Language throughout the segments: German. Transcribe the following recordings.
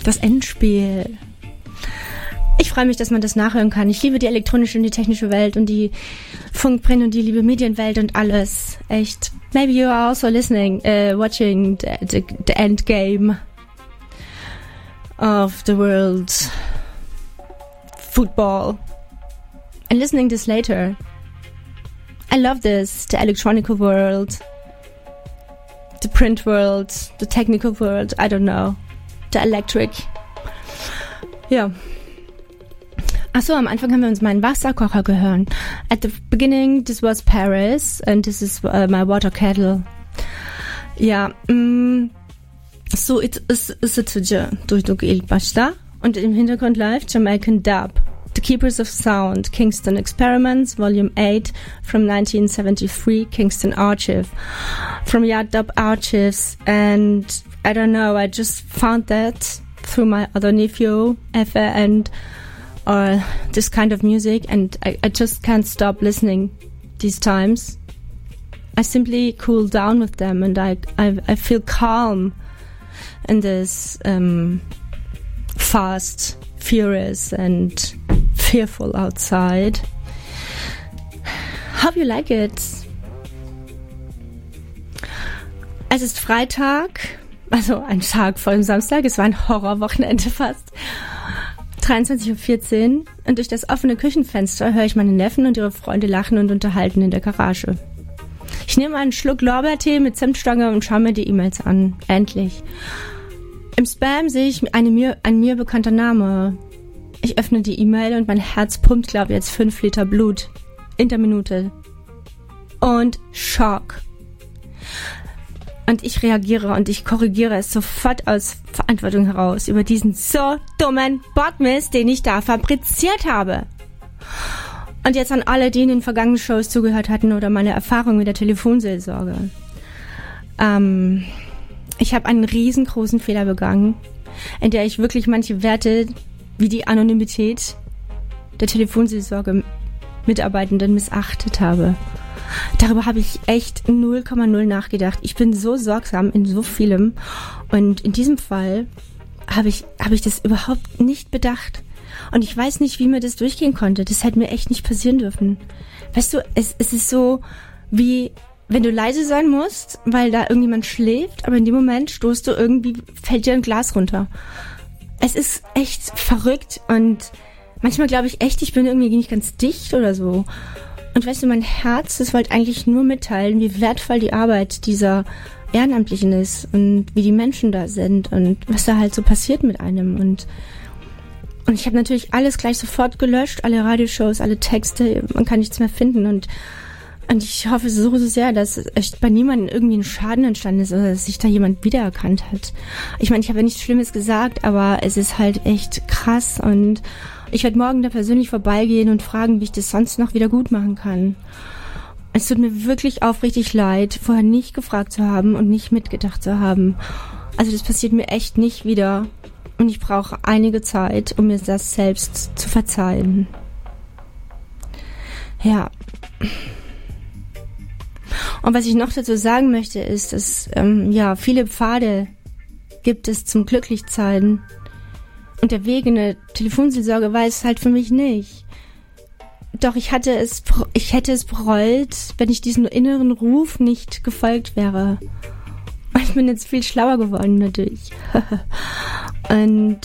Das Endspiel. Ich freue mich, dass man das nachhören kann. Ich liebe die elektronische und die technische Welt und die Funkprint und die liebe Medienwelt und alles. Echt. Maybe you are also listening, watching the end game of the world football and listening this later. I love this, the electronic world, the print world, the technical world, I don't know, the electric. Ja. Achso, am Anfang haben wir uns meinen Wasserkocher gehört. At the beginning, this was Paris and this is my water kettle. Ja, so ısıtıcı duyduk ilk başta. Und im Hintergrund läuft Jamaican Dub. The Keepers of Sound, Kingston Experiments, Volume 8 from 1973, Kingston Archive. From Yard Dub Archives, and I don't know, I just found that through my other nephew, Effe, and this kind of music, and I just can't stop listening these times. I simply cool down with them, and I feel calm in this fast, furious, and fearful outside. Hope you like it. Es ist Freitag, also ein Tag vor dem Samstag. Es war ein Horrorwochenende fast. 23:14 Uhr und durch das offene Küchenfenster höre ich meine Neffen und ihre Freunde lachen und unterhalten in der Garage. Ich nehme einen Schluck Lorbeertee mit Zimtstange und schaue mir die E-Mails an. Endlich. Im Spam sehe ich ein mir bekannter Name. Ich öffne die E-Mail und mein Herz pumpt, glaube ich, jetzt 5 Liter Blut in der Minute. Und Schock. Und ich reagiere und ich korrigiere es sofort aus Verantwortung heraus über diesen so dummen Bockmist, den ich da fabriziert habe. Und jetzt an alle, die in den vergangenen Shows zugehört hatten oder meine Erfahrung mit der Telefonseelsorge. Ich habe einen riesengroßen Fehler begangen, in der ich wirklich manche Werte wie die Anonymität der Telefonseelsorge Mitarbeitenden missachtet habe. Darüber habe ich echt 0,0 nachgedacht. Ich bin so sorgsam in so vielem. Und in diesem Fall habe ich das überhaupt nicht bedacht. Und ich weiß nicht, wie mir das durchgehen konnte. Das hätte mir echt nicht passieren dürfen. Weißt du, es ist so, wie wenn du leise sein musst, weil da irgendjemand schläft, aber in dem Moment fällt dir ein Glas runter. Es ist echt verrückt und manchmal glaube ich echt, ich bin irgendwie nicht ganz dicht oder so. Und weißt du, mein Herz, das wollte eigentlich nur mitteilen, wie wertvoll die Arbeit dieser Ehrenamtlichen ist und wie die Menschen da sind und was da halt so passiert mit einem. Und ich habe natürlich alles gleich sofort gelöscht, alle Radioshows, alle Texte, man kann nichts mehr finden. Und ich hoffe so sehr, dass echt bei niemandem irgendwie ein Schaden entstanden ist oder dass sich da jemand wiedererkannt hat. Ich meine, ich habe ja nichts Schlimmes gesagt, aber es ist halt echt krass und ich werde morgen da persönlich vorbeigehen und fragen, wie ich das sonst noch wieder gut machen kann. Es tut mir wirklich aufrichtig leid, vorher nicht gefragt zu haben und nicht mitgedacht zu haben. Also das passiert mir echt nicht wieder und ich brauche einige Zeit, um mir das selbst zu verzeihen. Ja. Und was ich noch dazu sagen möchte, ist, dass viele Pfade gibt es zum Glücklichsein. Und der Weg in der Telefonseelsorge war es halt für mich nicht. Doch ich hätte es bereut, wenn ich diesem inneren Ruf nicht gefolgt wäre. Und ich bin jetzt viel schlauer geworden natürlich. Und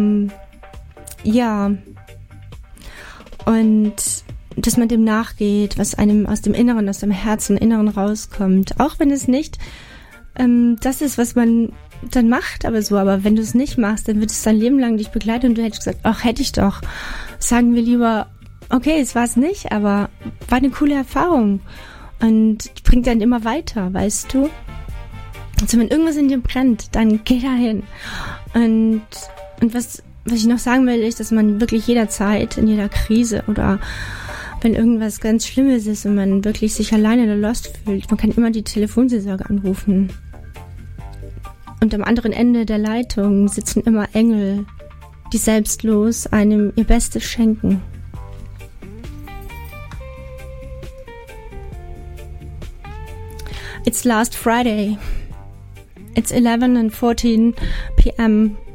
und dass man dem nachgeht, was einem aus dem Inneren, aus dem Herzen, Inneren rauskommt. Auch wenn es nicht das ist, was man dann macht, aber wenn du es nicht machst, dann wird es dein Leben lang dich begleiten und du hättest gesagt, ach, hätte ich doch. Sagen wir lieber, okay, es war es nicht, aber war eine coole Erfahrung und bringt dann immer weiter, weißt du? Also wenn irgendwas in dir brennt, dann geh da hin. Und was ich noch sagen will, ist, dass man wirklich jederzeit, in jeder Krise oder wenn irgendwas ganz Schlimmes ist und man wirklich sich alleine oder lost fühlt, man kann immer die Telefonseelsorge anrufen. Und am anderen Ende der Leitung sitzen immer Engel, die selbstlos einem ihr Bestes schenken. It's last Friday. It's 11:14 p.m.